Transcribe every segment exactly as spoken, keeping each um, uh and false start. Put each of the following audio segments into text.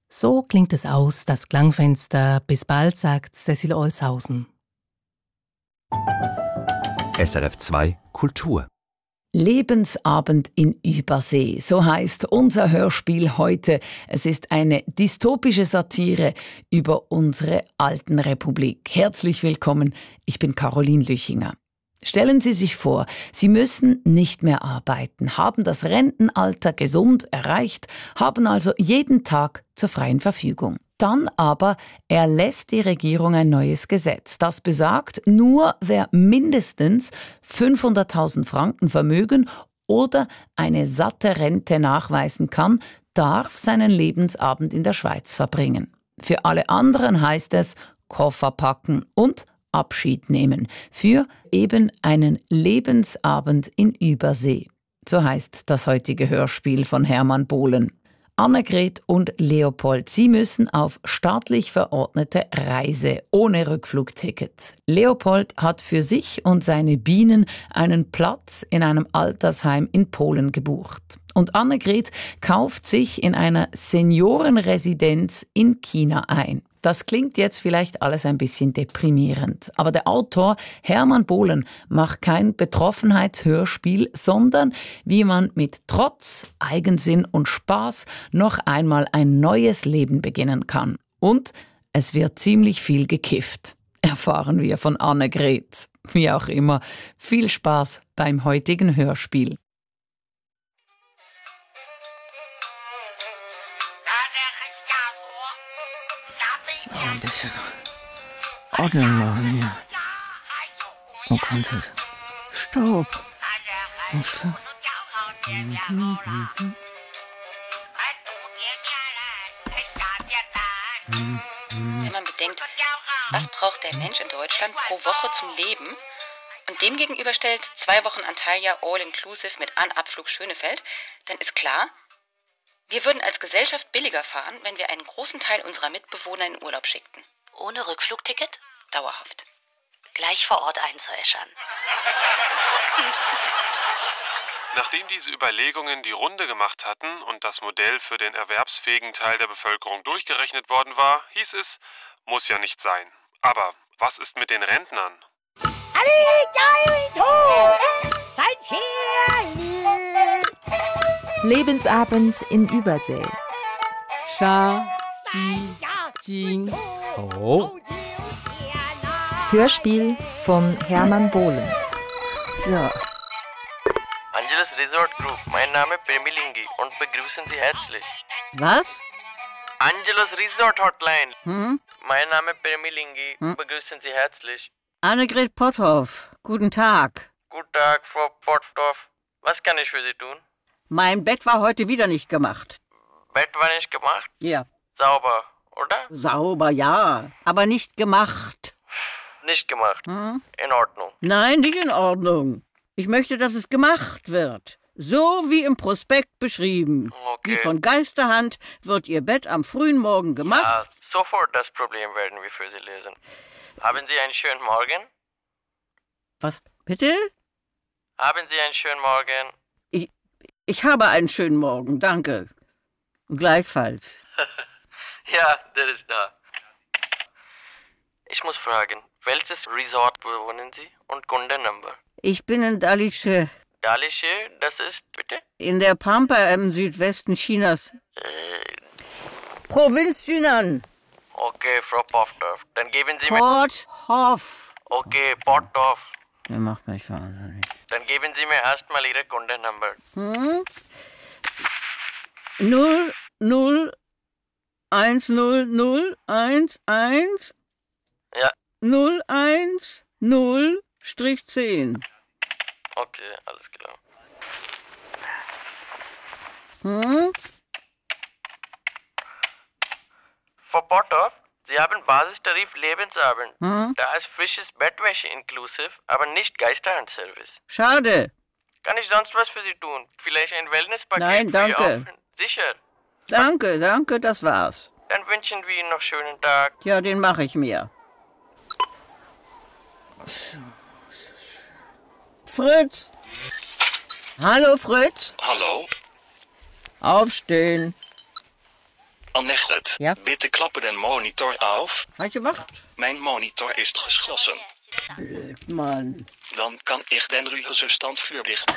So klingt es aus, das Klangfenster. Bis bald, sagt Cecil Olshausen. S R F zwei Kultur. Lebensabend in Übersee, so heißt unser Hörspiel heute. Es ist eine dystopische Satire über unsere alten Republik. Herzlich willkommen, ich bin Caroline Lüchinger. Stellen Sie sich vor, Sie müssen nicht mehr arbeiten, haben das Rentenalter gesund erreicht, haben also jeden Tag zur freien Verfügung. Dann aber erlässt die Regierung ein neues Gesetz, das besagt, nur wer mindestens fünfhunderttausend Franken Vermögen oder eine satte Rente nachweisen kann, darf seinen Lebensabend in der Schweiz verbringen. Für alle anderen heißt es Koffer packen und Abschied nehmen für eben einen Lebensabend in Übersee. So heißt das heutige Hörspiel von Hermann Bohlen. Annegret und Leopold, sie müssen auf staatlich verordnete Reise ohne Rückflugticket. Leopold hat für sich und seine Bienen einen Platz in einem Altersheim in Polen gebucht. Und Annegret kauft sich in einer Seniorenresidenz in China ein. Das klingt jetzt vielleicht alles ein bisschen deprimierend, aber der Autor Hermann Bohlen macht kein Betroffenheitshörspiel, sondern wie man mit Trotz, Eigensinn und Spaß noch einmal ein neues Leben beginnen kann. Und es wird ziemlich viel gekifft, erfahren wir von Annegret. Wie auch immer, viel Spaß beim heutigen Hörspiel. Ein bisschen Ordnung machen hier. Oh Gott, Staub. Was? Mhm, mhm. Mhm. Wenn man bedenkt, was braucht der Mensch in Deutschland pro Woche zum Leben und dem gegenüberstellt zwei Wochen Antalya All-Inclusive mit An-Abflug Schönefeld, dann ist klar, wir würden als Gesellschaft billiger fahren, wenn wir einen großen Teil unserer Mitbewohner in Urlaub schickten. Ohne Rückflugticket? Dauerhaft. Gleich vor Ort einzuäschern. Nachdem diese Überlegungen die Runde gemacht hatten und das Modell für den erwerbsfähigen Teil der Bevölkerung durchgerechnet worden war, hieß es, muss ja nicht sein. Aber was ist mit den Rentnern? Lebensabend in Übersee. Sha, Ji, Jing, Ho. Hörspiel von Hermann Bohlen. So. Angelus Resort Group, mein Name Premilingi und begrüßen Sie herzlich. Was? Angelus Resort Hotline. Hm? Mein Name Premilingi, hm? begrüßen Sie herzlich. Annegret Potthoff, guten Tag. Guten Tag, Frau Potthoff. Was kann ich für Sie tun? Mein Bett war heute wieder nicht gemacht. Bett war nicht gemacht? Ja. Sauber, oder? Sauber, ja, aber nicht gemacht. Nicht gemacht. Hm? In Ordnung. Nein, nicht in Ordnung. Ich möchte, dass es gemacht wird. So wie im Prospekt beschrieben. Okay. Wie von Geisterhand wird Ihr Bett am frühen Morgen gemacht. Ja, sofort das Problem werden wir für Sie lösen. Haben Sie einen schönen Morgen? Was, bitte? Haben Sie einen schönen Morgen? Ich, ich habe einen schönen Morgen, danke. Gleichfalls. Ja, der ist da. Ich muss fragen, welches Resort bewohnen Sie und Kundennummer? Ich bin in Dalice. Dalice, das ist, bitte? In der Pampa im Südwesten Chinas. Äh. Provinz Jinan. Okay, Frau Potthoff, dann geben Sie mir... Potthoff. Okay, Potthoff. Der macht mich wahnsinnig. Dann geben Sie mir erstmal Ihre Kundennummer. Hm? Null, null, eins, null, null, eins, eins. Ja. Null, eins, null, Strich zehn. Okay, alles klar. Hm? Frau Potthoff, Sie haben Basistarif Lebensabend. Hm? Da ist frisches Bettwäsche inklusive, aber nicht Geisterhandservice. Schade. Kann ich sonst was für Sie tun? Vielleicht ein Wellnesspaket? Nein, für Ihr danke. Aufenthalt? Sicher. Danke, danke, das war's. Dann wünschen wir Ihnen noch einen schönen Tag. Ja, den mache ich mir. Fritz! Hallo, Fritz! Hallo? Aufstehen. Annegret, ja? bitte klappe den Monitor auf. Had je wacht? Mijn monitor is geschlossen. Blöd, Mann. Dan kan ik den Rührszustand verlichten.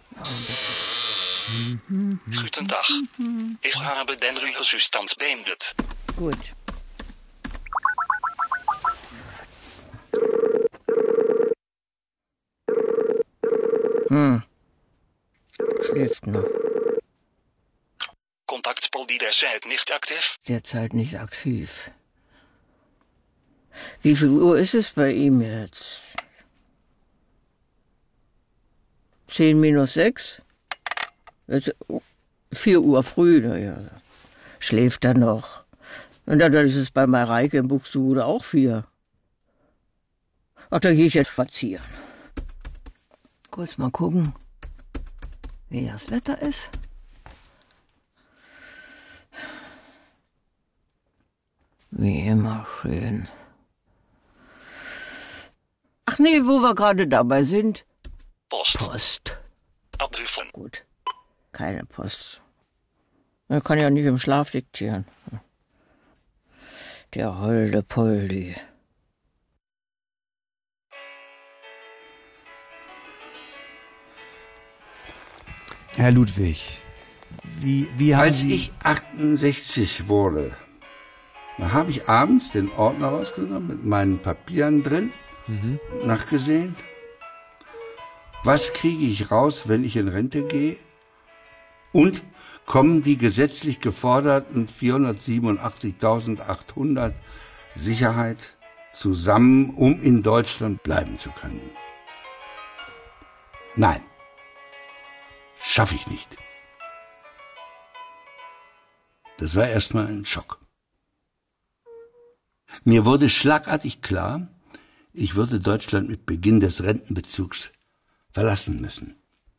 Guten Tag. Ich habe den Rührszustand beendet. Gut. Hm. Schläft noch. Kontaktpol derzeit nicht aktiv. Derzeit nicht aktiv. Wie viel Uhr ist es bei ihm jetzt? Zehn minus sechs? Vier Uhr früh, naja. Schläft er noch. Und dann ist es bei Mareike im Buxtehude auch vier. Ach, da gehe ich jetzt spazieren. Kurz mal gucken, wie das Wetter ist. Wie immer schön. Ach nee, wo wir gerade dabei sind. Post. Post. Abrufen. Gut. Keine Post. Man kann ja nicht im Schlaf diktieren. Der holde Poldi. Herr Ludwig, wie, wie haben Als Sie... ich achtundsechzig wurde, da habe ich abends den Ordner rausgenommen mit meinen Papieren drin, mhm. nachgesehen. Was kriege ich raus, wenn ich in Rente gehe? Und kommen die gesetzlich geforderten vierhundertsiebenundachtzigtausendachthundert Sicherheit zusammen, um in Deutschland bleiben zu können? Nein. Schaffe ich nicht. Das war erstmal ein Schock. Mir wurde schlagartig klar, ich würde Deutschland mit Beginn des Rentenbezugs verlassen müssen.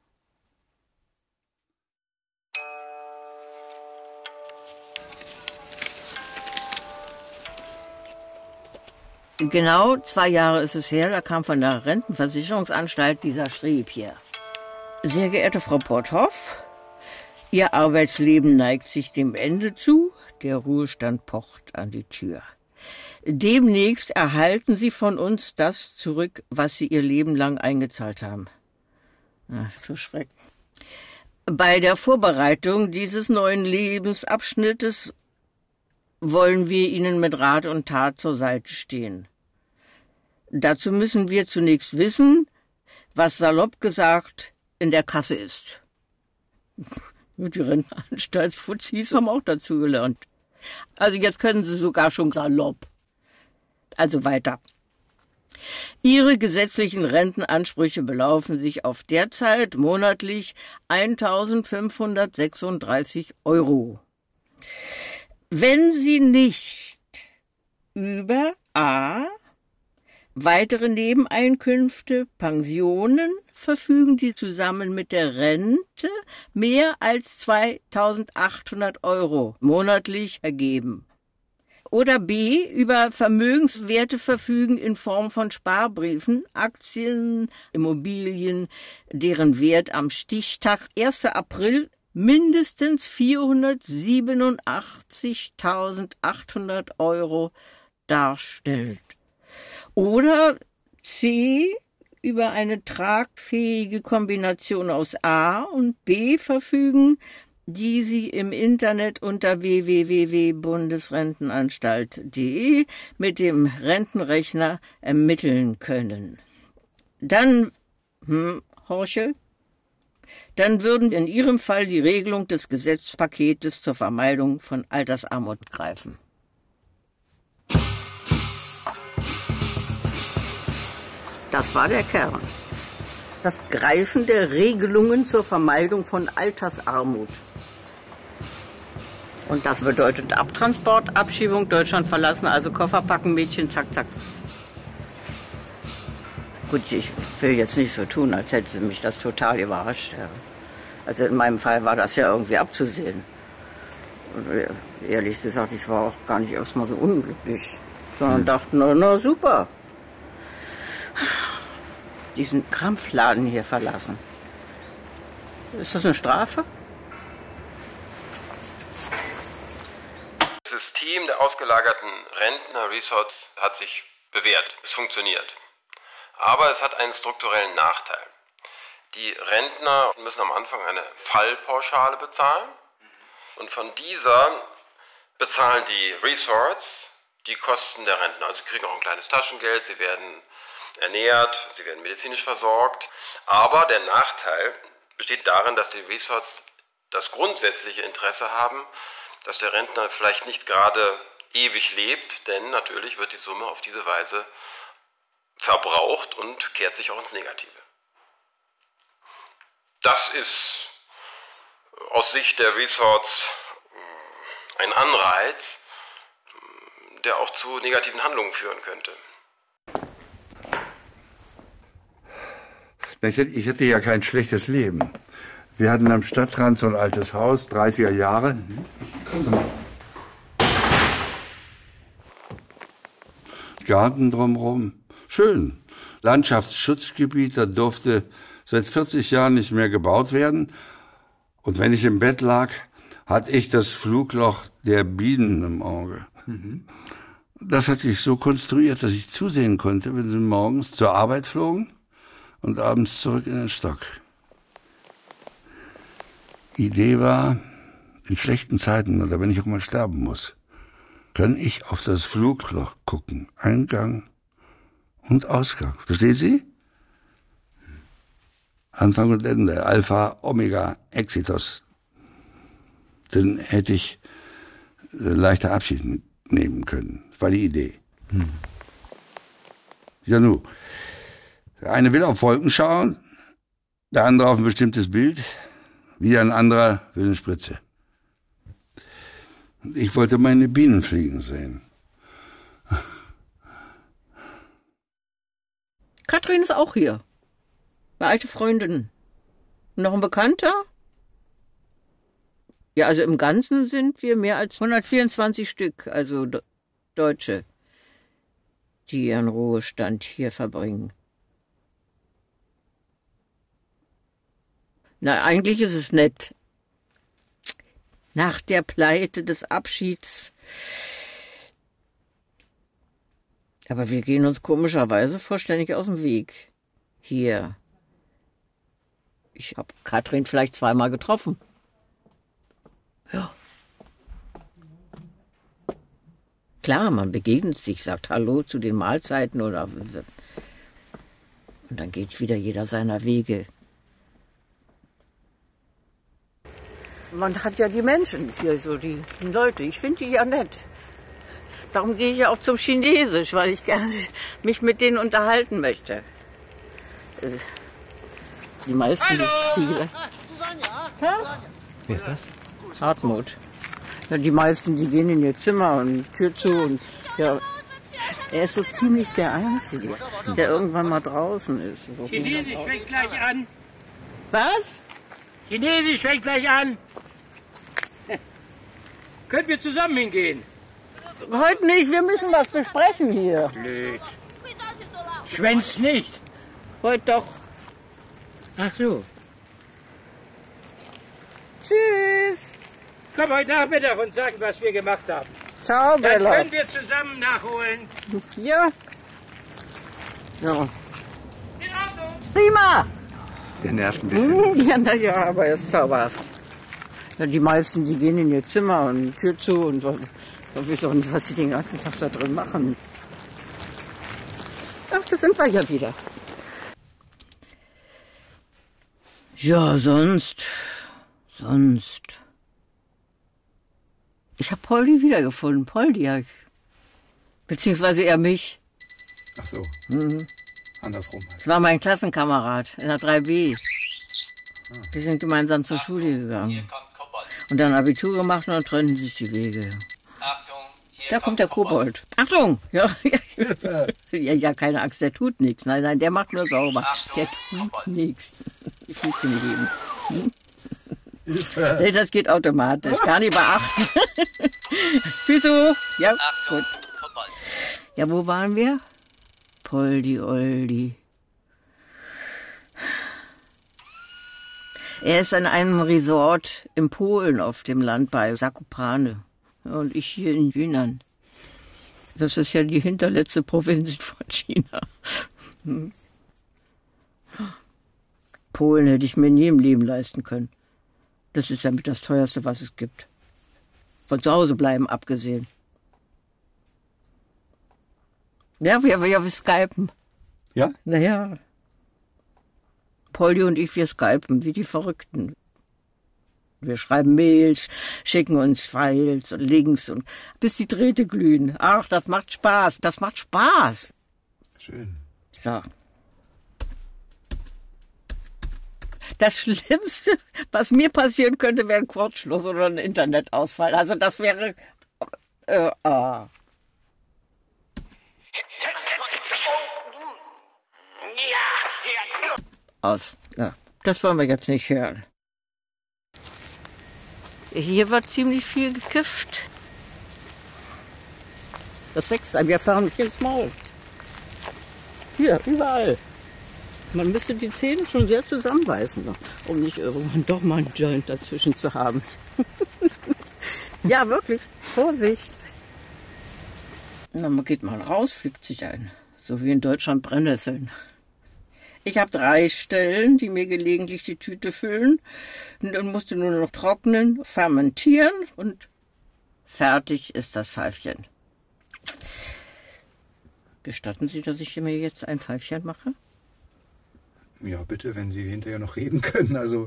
Genau zwei Jahre ist es her, da kam von der Rentenversicherungsanstalt dieser Schrieb hier. Sehr geehrte Frau Porthoff, Ihr Arbeitsleben neigt sich dem Ende zu, der Ruhestand pocht an die Tür. Demnächst erhalten Sie von uns das zurück, was Sie Ihr Leben lang eingezahlt haben. Ach, du Schreck. Bei der Vorbereitung dieses neuen Lebensabschnittes wollen wir Ihnen mit Rat und Tat zur Seite stehen. Dazu müssen wir zunächst wissen, was salopp gesagt in der Kasse ist. Die Rentenanstaltsfuzis haben auch dazu gelernt. Also jetzt können Sie sogar schon salopp. Also weiter. Ihre gesetzlichen Rentenansprüche belaufen sich auf derzeit monatlich eintausendfünfhundertsechsunddreißig Euro. Wenn Sie nicht über a. weitere Nebeneinkünfte, Pensionen verfügen, die zusammen mit der Rente mehr als zweitausendachthundert Euro monatlich ergeben. Oder b. über Vermögenswerte verfügen in Form von Sparbriefen, Aktien, Immobilien, deren Wert am Stichtag erster April mindestens vierhundertsiebenundachtzigtausendachthundert Euro darstellt. Oder c. über eine tragfähige Kombination aus A und B verfügen, die Sie im Internet unter w w w punkt bundesrentenanstalt punkt de mit dem Rentenrechner ermitteln können. Dann, hm, Horche, dann würden in Ihrem Fall die Regelung des Gesetzpaketes zur Vermeidung von Altersarmut greifen. Das war der Kern. Das Greifen der Regelungen zur Vermeidung von Altersarmut. Und das bedeutet Abtransport, Abschiebung, Deutschland verlassen, also Koffer packen, Mädchen, zack, zack. Gut, ich will jetzt nicht so tun, als hätte mich das total überrascht. Also in meinem Fall war das ja irgendwie abzusehen. Und ehrlich gesagt, ich war auch gar nicht erstmal so unglücklich, sondern dachte, na, na super. Diesen Krampfladen hier verlassen. Ist das eine Strafe? System der ausgelagerten Rentner-Resorts hat sich bewährt. Es funktioniert. Aber es hat einen strukturellen Nachteil. Die Rentner müssen am Anfang eine Fallpauschale bezahlen. Und von dieser bezahlen die Resorts die Kosten der Rentner. Also sie kriegen auch ein kleines Taschengeld, sie werden ernährt, sie werden medizinisch versorgt. Aber der Nachteil besteht darin, dass die Resorts das grundsätzliche Interesse haben, dass der Rentner vielleicht nicht gerade ewig lebt, denn natürlich wird die Summe auf diese Weise verbraucht und kehrt sich auch ins Negative. Das ist aus Sicht der Resorts ein Anreiz, der auch zu negativen Handlungen führen könnte. Ich hatte ja kein schlechtes Leben. Wir hatten am Stadtrand so ein altes Haus, dreißiger Jahre. Kommen Sie mal. Garten drumherum. Schön. Landschaftsschutzgebiet, da durfte seit vierzig Jahren nicht mehr gebaut werden. Und wenn ich im Bett lag, hatte ich das Flugloch der Bienen im Auge. Mhm. Das hatte ich so konstruiert, dass ich zusehen konnte, wenn sie morgens zur Arbeit flogen und abends zurück in den Stock. Idee war, in schlechten Zeiten oder wenn ich auch mal sterben muss, kann ich auf das Flugloch gucken. Eingang und Ausgang. Verstehen Sie? Anfang und Ende. Alpha, Omega, Exitus. Dann hätte ich leichter Abschied nehmen können. Das war die Idee. Hm. Ja, nu. Der eine will auf Wolken schauen, der andere auf ein bestimmtes Bild, wieder ein anderer will eine Spritze. Ich wollte meine Bienen fliegen sehen. Katrin ist auch hier. Eine alte Freundin. Noch ein Bekannter? Ja, also im Ganzen sind wir mehr als hundertvierundzwanzig Stück, also Deutsche, die ihren Ruhestand hier verbringen. Na, eigentlich ist es nett. Nach der Pleite des Abschieds. Aber wir gehen uns komischerweise vollständig aus dem Weg. Hier. Ich habe Katrin vielleicht zweimal getroffen. Ja. Klar, man begegnet sich, sagt Hallo zu den Mahlzeiten oder und dann geht wieder jeder seiner Wege. Man hat ja die Menschen hier, so die, die Leute. Ich finde die ja nett. Darum gehe ich ja auch zum Chinesisch, weil ich gerne mich mit denen unterhalten möchte. Die meisten, Hallo. Die gesagt, ja? Wer ist das? Hartmut. Ja, die meisten, die gehen in ihr Zimmer und Tür zu und ja, er ist so ziemlich der Einzige, der irgendwann mal draußen ist. So Chinesisch fängt gleich an. Was? Chinesisch fängt gleich an. Können wir zusammen hingehen? Heute nicht, wir müssen was besprechen hier. Blöd. Schwänzt nicht. Heute doch. Ach so. Tschüss. Komm heute Nachmittag und sagen, was wir gemacht haben. Ciao, Bella. Dann können wir zusammen nachholen. Ja. Ja. Prima. Der nervt ein bisschen. Ja, na ja, aber er ist zauberhaft. Ja, die meisten, die gehen in ihr Zimmer und Tür zu und so. Ich weiß auch nicht, was sie den ganzen Tag da drin machen. Ach, da sind wir ja wieder. Ja, sonst, sonst. Ich habe Poldi wiedergefunden. Poldi, ja. Beziehungsweise eher mich. Ach so. Mhm. Andersrum. Das war mein Klassenkamerad in der drei B. Wir sind gemeinsam zur Schule gegangen. Und dann Abitur gemacht und dann trennten sich die Wege. Da kommt der Kobold. Achtung! Ja, ja, ja, ja, keine Angst, der tut nichts. Nein, nein, der macht nur sauber. Der tut nichts. Ich muss ihn geben. Hm? Nee, das geht automatisch. Gar nicht beachten. Füße hoch. Ja, gut. Ja, wo waren wir? Poldi Oldi. Er ist an einem Resort in Polen auf dem Land bei Zakopane. Und ich hier in Yunnan. Das ist ja die hinterletzte Provinz von China. Hm. Polen hätte ich mir nie im Leben leisten können. Das ist ja mit das Teuerste, was es gibt. Von zu Hause bleiben abgesehen. Ja, wir, wir, wir skypen. Ja? Naja. Poldi und ich, wir skypen, wie die Verrückten. Wir schreiben Mails, schicken uns Files und Links, und bis die Drähte glühen. Ach, das macht Spaß, das macht Spaß. Schön. So. Das Schlimmste, was mir passieren könnte, wäre ein Kurzschluss oder ein Internetausfall. Also das wäre... Äh, ah. Aus. Ja, das wollen wir jetzt nicht hören. Hier wird ziemlich viel gekifft. Das wächst einem ja förmlich ins Maul. Hier, überall. Man müsste die Zähne schon sehr zusammenbeißen, um nicht irgendwann doch mal einen Joint dazwischen zu haben. Ja, wirklich. Vorsicht. Na, man geht mal raus, pflückt sich ein. So wie in Deutschland Brennnesseln. Ich habe drei Stellen, die mir gelegentlich die Tüte füllen. Und dann musst du nur noch trocknen, fermentieren und fertig ist das Pfeifchen. Gestatten Sie, dass ich mir jetzt ein Pfeifchen mache? Ja, bitte, wenn Sie hinterher noch reden können. Also.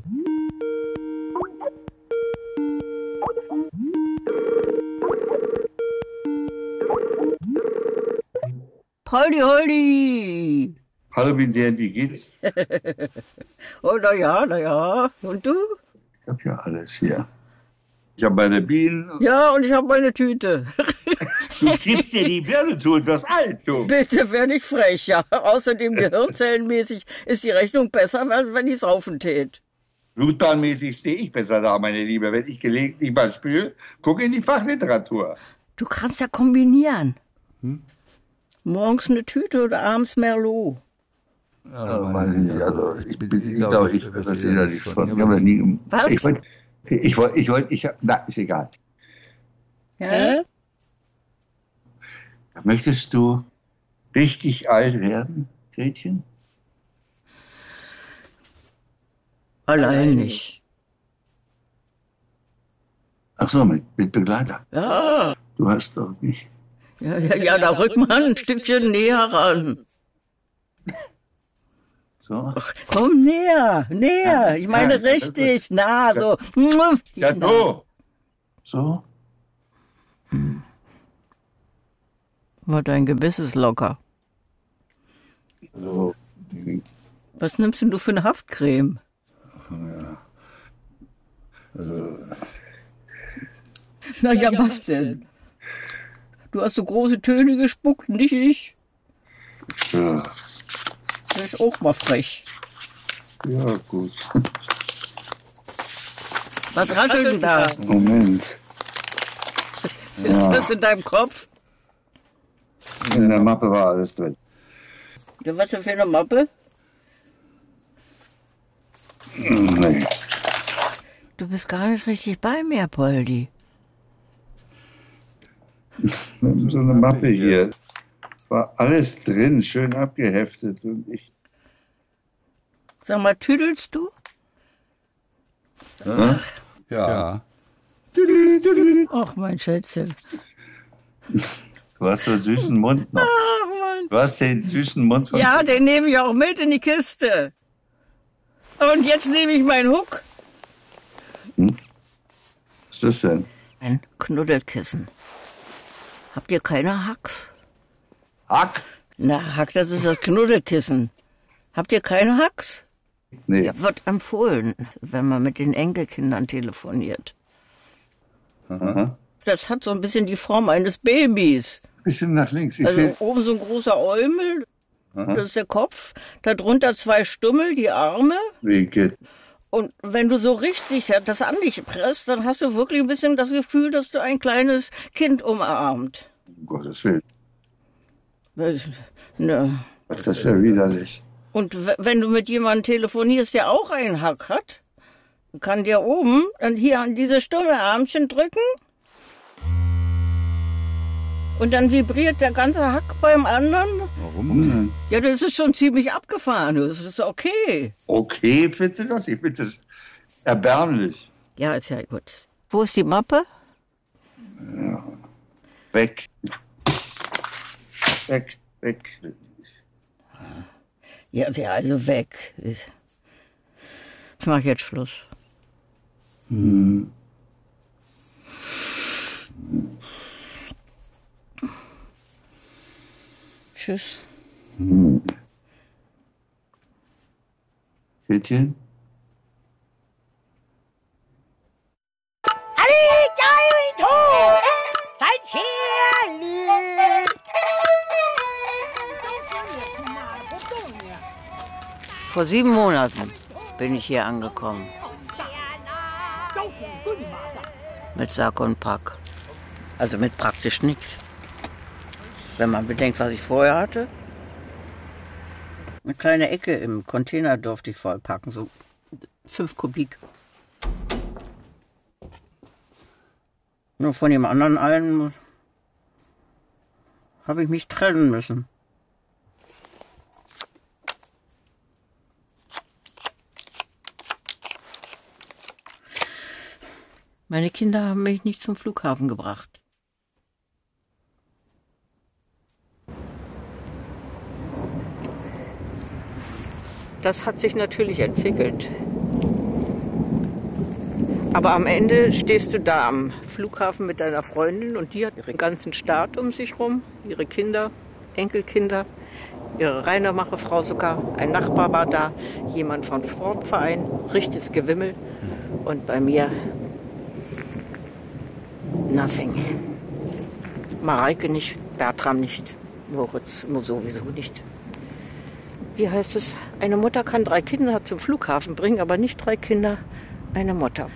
Holdi, Holdi! Hallo, Bindern, wie geht's? Oh, na ja, na ja. Und du? Ich hab ja alles hier. Ich habe meine Bienen. Ja, und ich habe meine Tüte. Du gibst dir die Birne zu und wirst alt, du. Bitte, wär nicht frech, ja. Außerdem gehirnzellenmäßig ist die Rechnung besser, als wenn ich saufen tät. Blutbahnmäßig stehe ich besser da, meine Liebe. Wenn ich gelegentlich mal spüle, gucke in die Fachliteratur. Du kannst ja kombinieren. Hm? Morgens eine Tüte oder abends Merlot. Ja, meine, also, ich, ich, ich glaube, ich verstehe da nichts von. Ich habe nie gemacht. Was? Ich wollte, ich wollte, ich wollte, ich hab, na, ist egal. Ja? Möchtest du richtig alt werden, Gretchen? Allein nicht. Ach so, mit, mit Begleiter. Ja. Du hast doch nicht. Ja, ja, ja, da rück mal ein Stückchen näher ran. So. Ach, komm näher, näher. Ich meine ja, richtig, nah, so. Ja, so. So? Hm. Dein Gebiss ist locker. So. Was nimmst denn du für eine Haftcreme? Ja. Also. Na ja, was denn? Du hast so große Töne gespuckt, nicht ich. Ja. Das ist auch mal frech. Ja, gut. Was raschelt denn da? Moment. Ist ja. Das in deinem Kopf? In der Mappe war alles drin. Ja, was denn für eine Mappe? Nee. Du bist gar nicht richtig bei mir, Poldi. So eine Mappe hier. War alles drin, schön abgeheftet. Und ich. Sag mal, tüdelst du? Ja. Ja. Ach, mein Schätzchen. Du hast so einen süßen Mund noch. Ach, Mann. Du hast den süßen Mund von. Ja, den nehme ich auch mit in die Kiste. Und jetzt nehme ich meinen Huck. Hm? Was ist das denn? Ein Knuddelkissen. Habt ihr keine Hacks? Hack? Na, Hack, das ist das Knuddelkissen. Habt ihr keine Hacks? Nee. Ja, wird empfohlen, wenn man mit den Enkelkindern telefoniert. Aha. Das hat so ein bisschen die Form eines Babys. Bisschen nach links. Ich also seh... oben so ein großer Eumel, Aha. Das ist der Kopf. Darunter zwei Stummel, die Arme. Wie geht? Und wenn du so richtig das an dich presst, dann hast du wirklich ein bisschen das Gefühl, dass du ein kleines Kind umarmt. Um Gottes Willen. Ne. Das ist ja widerlich. Und wenn du mit jemandem telefonierst, der auch einen Hack hat, kann der oben dann hier an diese Stummelarmchen drücken. Und dann vibriert der ganze Hack beim anderen. Warum denn? Ja, das ist schon ziemlich abgefahren. Das ist okay. Okay, findest du das? Ich finde das erbärmlich. Ja, ist ja gut. Wo ist die Mappe? Ja. Weg. Weg, weg. Ja, ja, also weg. Ich, ich mache jetzt Schluss. Hm. Tschüss. Hm. Kätchen? Vor sieben Monaten bin ich hier angekommen. Mit Sack und Pack. Also mit praktisch nichts. Wenn man bedenkt, was ich vorher hatte. Eine kleine Ecke im Container durfte ich vollpacken, so fünf Kubik. Nur von dem anderen allen habe ich mich trennen müssen. Meine Kinder haben mich nicht zum Flughafen gebracht. Das hat sich natürlich entwickelt. Aber am Ende stehst du da am Flughafen mit deiner Freundin und die hat ihren ganzen Staat um sich rum, ihre Kinder, Enkelkinder, ihre Reinemacherfrau sogar, ein Nachbar war da, jemand vom Sportverein, richtiges Gewimmel und bei mir nothing. Mareike nicht, Bertram nicht, Moritz sowieso nicht. Wie heißt es? Eine Mutter kann drei Kinder zum Flughafen bringen, aber nicht drei Kinder eine Mutter.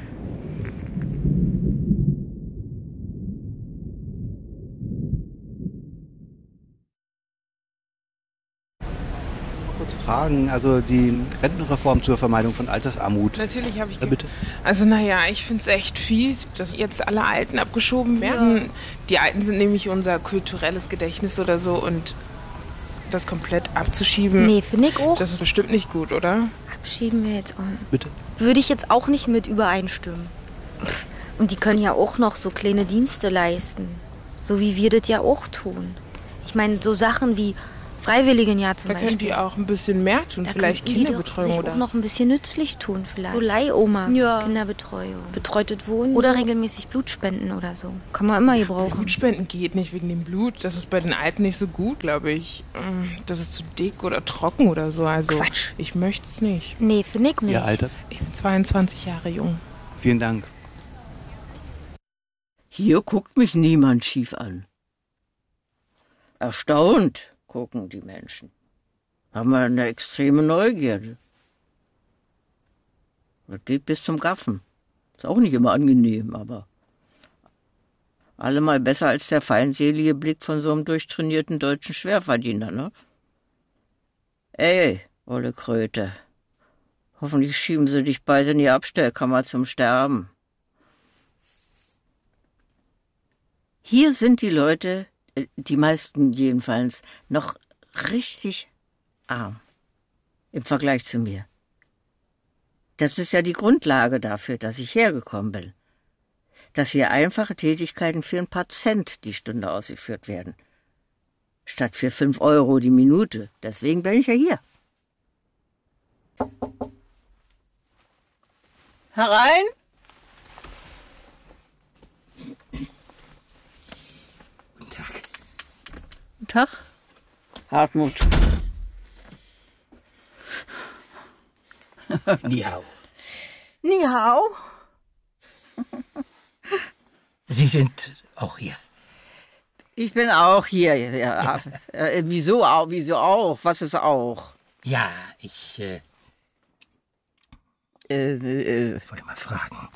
Kurz fragen, also die Rentenreform zur Vermeidung von Altersarmut. Natürlich habe ich... Ja, bitte. Also naja, ich finde es echt fies, dass jetzt alle Alten abgeschoben werden. Ja. Die Alten sind nämlich unser kulturelles Gedächtnis oder so und das komplett abzuschieben... Nee, finde ich auch. Das ist bestimmt nicht gut, oder? Abschieben wir jetzt auch nicht. Bitte. Würde ich jetzt auch nicht mit übereinstimmen. Und die können ja auch noch so kleine Dienste leisten. So wie wir das ja auch tun. Ich meine, so Sachen wie Freiwilligenjahr zum da Beispiel. Da könnt ihr auch ein bisschen mehr tun, da vielleicht Kinderbetreuung sich oder... auch noch ein bisschen nützlich tun vielleicht. So Leihoma, ja. Kinderbetreuung, betreutes Wohnen. Oder regelmäßig Blutspenden oder so. Kann man immer gebrauchen. Blutspenden geht nicht wegen dem Blut. Das ist bei den Alten nicht so gut, glaube ich. Das ist zu dick oder trocken oder so. Also Quatsch. Ich möchte es nicht. Nee, finde ich nicht. Ihr Alter? Ich bin zweiundzwanzig Jahre jung. Vielen Dank. Hier guckt mich niemand schief an. Erstaunt gucken die Menschen. Haben wir eine extreme Neugierde. Das geht bis zum Gaffen. Ist auch nicht immer angenehm, aber allemal besser als der feindselige Blick von so einem durchtrainierten deutschen Schwerverdiener, ne? Ey, olle Kröte. Hoffentlich schieben sie dich beide in die Abstellkammer zum Sterben. Hier sind die Leute, die meisten jedenfalls, noch richtig arm im Vergleich zu mir. Das ist ja die Grundlage dafür, dass ich hergekommen bin. Dass hier einfache Tätigkeiten für ein paar Cent die Stunde ausgeführt werden. Statt für fünf Euro die Minute. Deswegen bin ich ja hier. Herein! Guten Tag. Guten Tag. Hartmut. Ni hao. Ni hao. Sie sind auch hier. Ich bin auch hier. Ja. äh, wieso auch? Wieso auch? Was ist auch? Ja, ich äh, äh, äh, wollte mal fragen.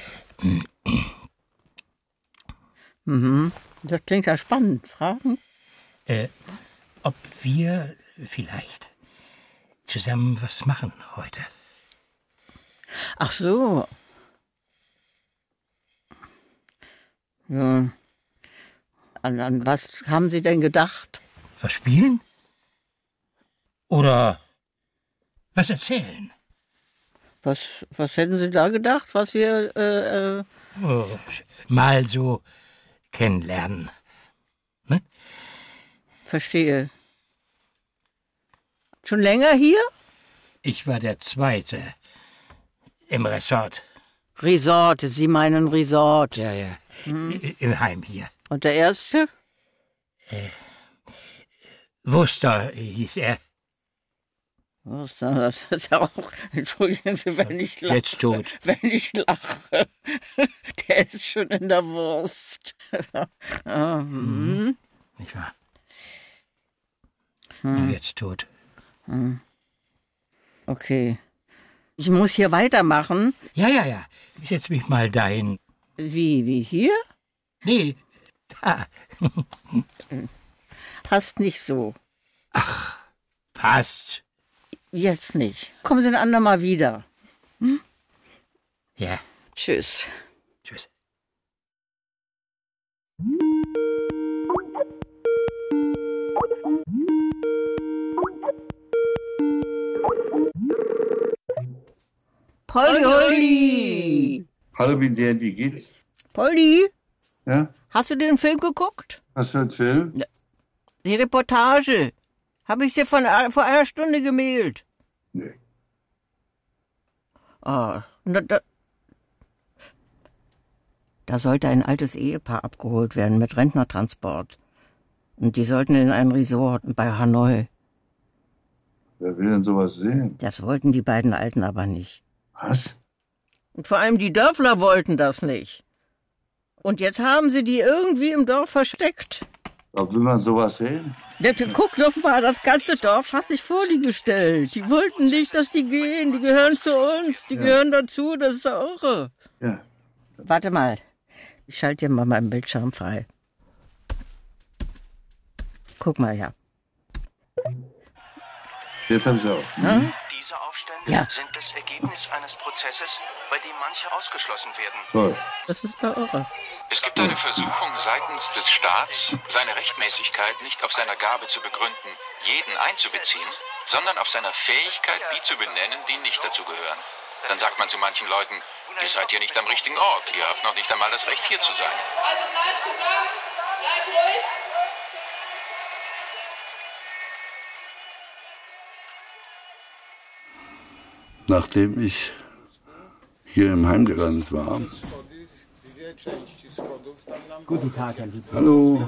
Mhm. Das klingt ja spannend. Fragen? Äh, ob wir vielleicht zusammen was machen heute. Ach so. Ja. An, an was haben Sie denn gedacht? Was spielen? Oder was erzählen? Was, was hätten Sie da gedacht, was wir äh, äh oh, mal so kennenlernen. Hm? Verstehe. Schon länger hier? Ich war der Zweite im Resort. Resort, Sie meinen Resort. Ja, ja. Hm. Im Heim hier. Und der Erste? Äh, Wurster hieß er. Wurster, das ist ja auch, entschuldigen Sie, wenn ich lache. Jetzt tot. Wenn ich lache. Der ist schon in der Wurst. ah, hm. Nicht wahr? Hm. Jetzt tot. Hm. Okay. Ich muss hier weitermachen. Ja, ja, ja. Ich setz mich mal dahin. Wie, wie hier? Nee, da. Passt nicht so. Ach, passt. Jetzt nicht. Kommen Sie ein andermal wieder. Hm? Ja. Tschüss. Tschüss. Poldi, Poldi! Hallo, Bindern, wie geht's? Poldi? Ja? Hast du den Film geguckt? Was für ein Film? Die Reportage. Habe ich dir von, vor einer Stunde gemailt. Nee. Ah, da, da, da sollte ein altes Ehepaar abgeholt werden mit Rentnertransport. Und die sollten in ein Resort bei Hanoi. Wer will denn sowas sehen? Das wollten die beiden Alten aber nicht. Was? Und vor allem die Dörfler wollten das nicht. Und jetzt haben sie die irgendwie im Dorf versteckt. Ob will man sowas sehen? Guck doch mal, das ganze Dorf hat sich vor die gestellt. Die wollten nicht, dass die gehen. Die gehören zu uns. Die ja. gehören dazu. Das ist doch irre. Ja. Warte mal. Ich schalte dir mal meinen Bildschirm frei. Guck mal her. Jetzt haben sie auch. Hm? Diese Aufstände ja. sind das Ergebnis eines Prozesses, bei dem manche ausgeschlossen werden. Toll. Das ist doch irre. Es gibt eine Versuchung seitens des Staats, seine Rechtmäßigkeit nicht auf seiner Gabe zu begründen, jeden einzubeziehen, sondern auf seiner Fähigkeit, die zu benennen, die nicht dazu gehören. Dann sagt man zu manchen Leuten, ihr seid hier nicht am richtigen Ort, ihr habt noch nicht einmal das Recht, hier zu sein. Also bleibt zusammen, bleibt ruhig. Nachdem ich hier im Heim gelandet war. Guten Tag, Herr Lieb. Hallo.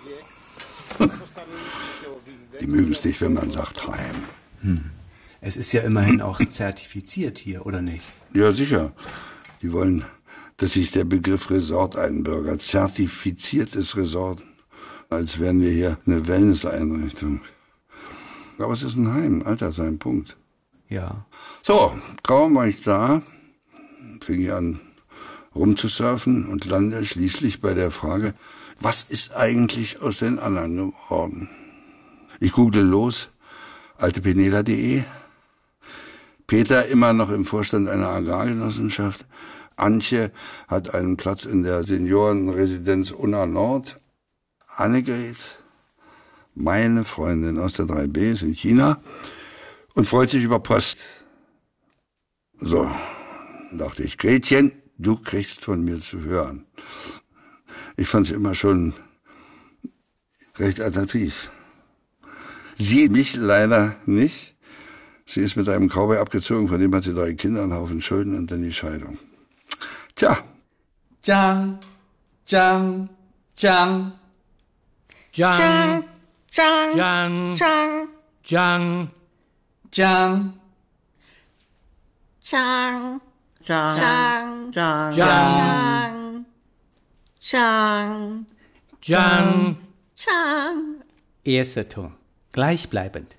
Die mögen es nicht, wenn man sagt Heim. Hm. Es ist ja immerhin auch zertifiziert hier, oder nicht? Ja, sicher. Die wollen, dass sich der Begriff Resort einbürgert. Zertifiziertes Resort. Als wären wir hier eine Wellness-Einrichtung. Aber es ist ein Heim, Altersheim, Punkt. Ja. So, kaum war ich da, fing ich an rumzusurfen und lande schließlich bei der Frage, was ist eigentlich aus den anderen geworden? Ich google los, altepenela punkt de, Peter immer noch im Vorstand einer Agrargenossenschaft, Antje hat einen Platz in der Seniorenresidenz Unna Nord, Annegret, meine Freundin aus der drei B, ist in China und freut sich über Post. So, dachte ich, Gretchen, du kriegst von mir zu hören. Ich fand sie immer schon recht attraktiv. Sie mich leider nicht. Sie ist mit einem Cowboy abgezogen, von dem hat sie drei Kinder, einen Haufen Schulden und dann die Scheidung. Tja. Zhang, Zhang, Zhang, Zhang, Zhang, Zhang, Zhang, Zhang, Zhang, Zhang, Zhang, Zhang, Zhang, Zhang, Zhang, Zhang. Erster Ton, gleichbleibend.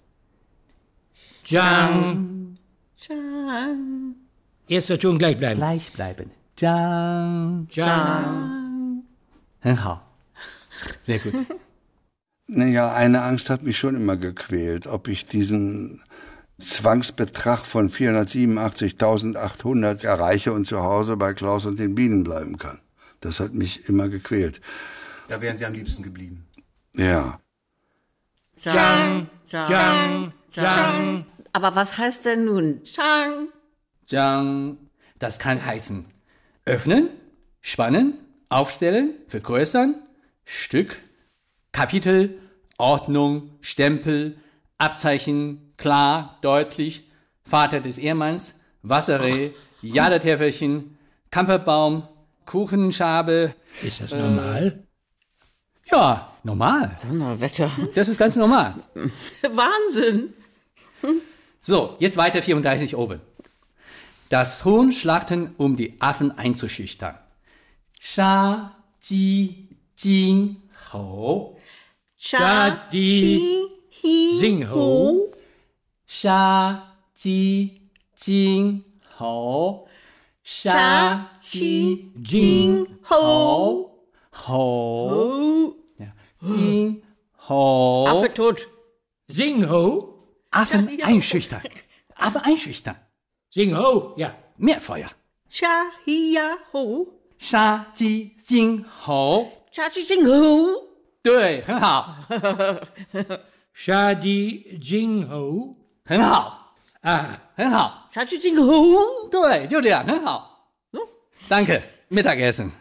Zhang, Zhang. Erster Ton gleichbleibend. Gleichbleibend. Zhang, Zhang. 很好. Sehr gut. Naja, eine Angst hat mich schon immer gequält, ob ich diesen Zwangsbetrag von vierhundertsiebenundachtzigtausendachthundert erreiche und zu Hause bei Klaus und den Bienen bleiben kann. Das hat mich immer gequält. Da wären Sie am liebsten geblieben. Ja. Zhang, Zhang, Zhang. Aber was heißt denn nun Zhang? Zhang, das kann heißen öffnen, spannen, aufstellen, vergrößern, Stück, Kapitel, Ordnung, Stempel, Abzeichen, klar, deutlich, Vater des Ehemanns, Wasserreh, Jadetäfelchen, Kamperbaum, Kuchenschabe. Ist das normal? Äh, ja, normal. Donnerwetter. Das ist ganz normal. Wahnsinn. So, jetzt weiter vierunddreißig oben. Das Huhn schlachten, um die Affen einzuschüchtern. Sha, Ji, Jing, Ho. Sha, Ji, Jing, Ho. Sha, Ji, Jing, Ho. Sha, Ji, Jing, Ho. Ho. Ja. Jing, Ho. Affe tot. Sing, Ho. Affen einschüchtern. Affen einschüchtern. Sing, Ho, ja. Mehr Feuer. Sha, Hia, Ho. Sha, Ji, Jing, Ho. Sha, Ji, Jing, Ho. 对，很好。 Sha, Ji, Jing, Ho. 很好 Ah, 很好。 Sha, Ji, Jing, Ho. 对，就这样，很好。Danke. Mittagessen.